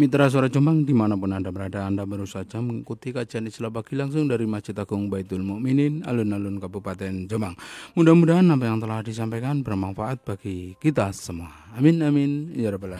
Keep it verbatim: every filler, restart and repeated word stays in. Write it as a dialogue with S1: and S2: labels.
S1: Mitra Suara Jombang dimanapun Anda berada, Anda baru saja mengikuti kajian Islam Pagi langsung dari Masjid Agung Baitul Mukminin, alun-alun Kabupaten Jombang. Mudah-mudahan apa yang telah disampaikan bermanfaat bagi kita semua. Amin amin ya rabbal alamin.